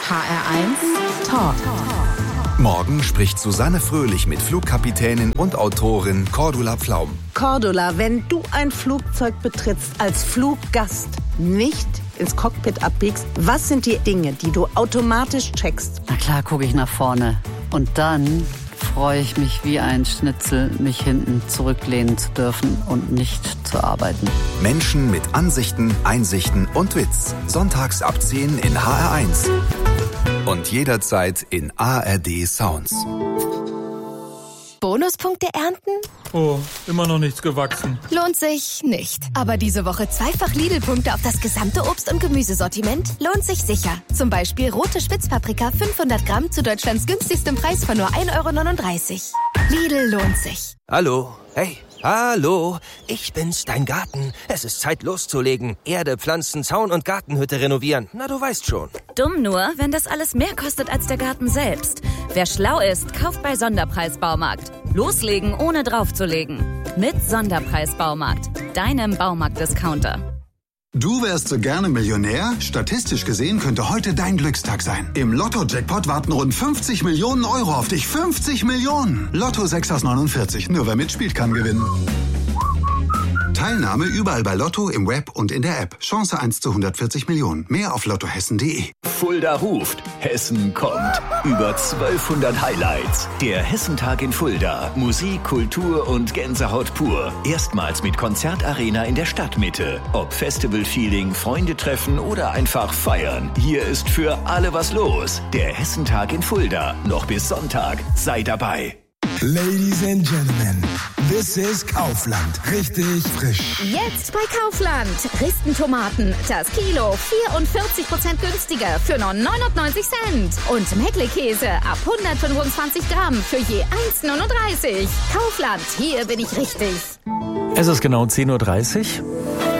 HR1 Talk. Morgen spricht Susanne Fröhlich mit Flugkapitänin und Autorin Cordula Pflaum. Cordula, wenn du ein Flugzeug betrittst als Fluggast, nicht ins Cockpit abbiegst, was sind die Dinge, die du automatisch checkst? Na klar, gucke ich nach vorne. Und dann freue ich mich wie ein Schnitzel, mich hinten zurücklehnen zu dürfen und nicht zu arbeiten. Menschen mit Ansichten, Einsichten und Witz. Sonntags ab 10 in HR1. Und jederzeit in ARD Sounds. Bonuspunkte ernten? Oh, immer noch nichts gewachsen. Lohnt sich nicht. Aber diese Woche zweifach Lidl-Punkte auf das gesamte Obst- und Gemüsesortiment lohnt sich sicher. Zum Beispiel rote Spitzpaprika 500 Gramm zu Deutschlands günstigstem Preis von nur 1,39 €. Lidl lohnt sich. Hallo? Hey, hallo? Ich bin's, dein Garten. Es ist Zeit loszulegen. Erde, Pflanzen, Zaun und Gartenhütte renovieren. Na, du weißt schon. Dumm nur, wenn das alles mehr kostet als der Garten selbst. Wer schlau ist, kauft bei Sonderpreis-Baumarkt. Loslegen, ohne draufzulegen. Mit Sonderpreis-Baumarkt, deinem Baumarkt-Discounter. Du wärst so gerne Millionär? Statistisch gesehen könnte heute dein Glückstag sein. Im Lotto-Jackpot warten rund 50 Millionen Euro auf dich. 50 Millionen! Lotto 6 aus 49. Nur wer mitspielt, kann gewinnen. Teilnahme überall bei Lotto, im Web und in der App. Chance 1 zu 140 Millionen. Mehr auf lottohessen.de. Fulda ruft. Hessen kommt. Über 1200 Highlights. Der Hessentag in Fulda. Musik, Kultur und Gänsehaut pur. Erstmals mit Konzertarena in der Stadtmitte. Ob Festival-Feeling, Freunde treffen oder einfach feiern. Hier ist für alle was los. Der Hessentag in Fulda. Noch bis Sonntag. Sei dabei. Ladies and Gentlemen, this is Kaufland. Richtig frisch. Jetzt bei Kaufland. Ristentomaten, das Kilo 44% günstiger für nur 99 Cent. Und Meckle-Käse ab 125 Gramm für je 1,39 €. Kaufland, hier bin ich richtig. Es ist genau 10:30 Uhr.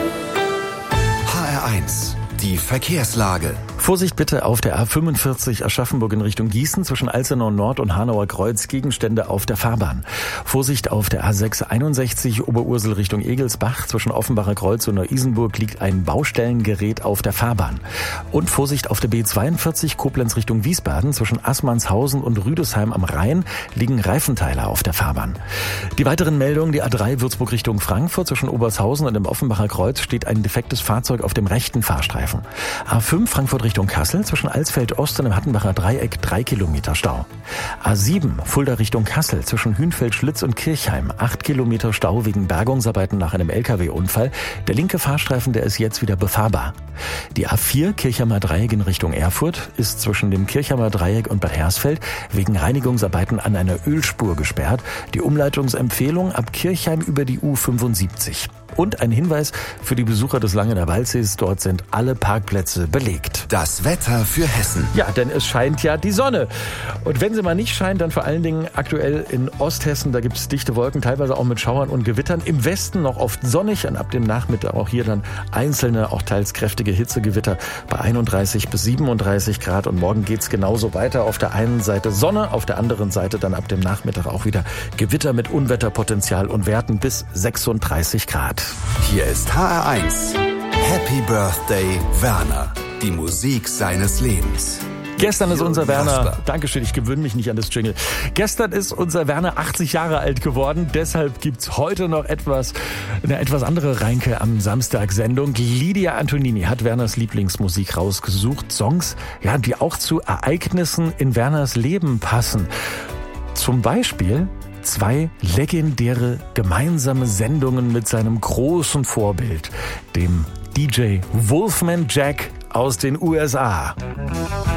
HR1, die Verkehrslage. Vorsicht bitte auf der A45 Aschaffenburg in Richtung Gießen zwischen Alzenau Nord und Hanauer Kreuz, Gegenstände auf der Fahrbahn. Vorsicht auf der A6 61 Oberursel Richtung Egelsbach zwischen Offenbacher Kreuz und Neu-Isenburg liegt ein Baustellengerät auf der Fahrbahn. Und Vorsicht auf der B42 Koblenz Richtung Wiesbaden zwischen Assmannshausen und Rüdesheim am Rhein liegen Reifenteile auf der Fahrbahn. Die weiteren Meldungen, die A3 Würzburg Richtung Frankfurt zwischen Obershausen und dem Offenbacher Kreuz steht ein defektes Fahrzeug auf dem rechten Fahrstreifen. A5 Frankfurt Richtung Kassel zwischen Alsfeld Ost und dem Hattenbacher Dreieck 3 Kilometer Stau. A7 Fulda Richtung Kassel zwischen Hünfeld-Schlitz und Kirchheim 8 Kilometer Stau wegen Bergungsarbeiten nach einem LKW-Unfall. Der linke Fahrstreifen, der ist jetzt wieder befahrbar. Die A4 Kirchheimer Dreieck in Richtung Erfurt ist zwischen dem Kirchheimer Dreieck und Bad Hersfeld wegen Reinigungsarbeiten an einer Ölspur gesperrt. Die Umleitungsempfehlung ab Kirchheim über die U75. Und ein Hinweis für die Besucher des Langener Waldsees, dort sind alle Parkplätze belegt. Das Wetter für Hessen. Ja, denn es scheint ja die Sonne. Und wenn sie mal nicht scheint, dann vor allen Dingen aktuell in Osthessen. Da gibt es dichte Wolken, teilweise auch mit Schauern und Gewittern. Im Westen noch oft sonnig und ab dem Nachmittag auch hier dann einzelne, auch teils kräftige Hitzegewitter bei 31 bis 37 Grad. Und morgen geht's genauso weiter. Auf der einen Seite Sonne, auf der anderen Seite dann ab dem Nachmittag auch wieder Gewitter mit Unwetterpotenzial und Werten bis 36 Grad. Hier ist HR1. Happy Birthday, Werner. Die Musik seines Lebens. Gestern ist unser Werner, Dankeschön, ich gewöhne mich nicht an das Jingle. Gestern ist unser Werner 80 Jahre alt geworden. Deshalb gibt's heute noch eine etwas andere Reinke am Samstag-Sendung. Lydia Antonini hat Werners Lieblingsmusik rausgesucht. Songs, ja, die auch zu Ereignissen in Werners Leben passen. Zum Beispiel 2 legendäre gemeinsame Sendungen mit seinem großen Vorbild, dem DJ Wolfman Jack aus den USA.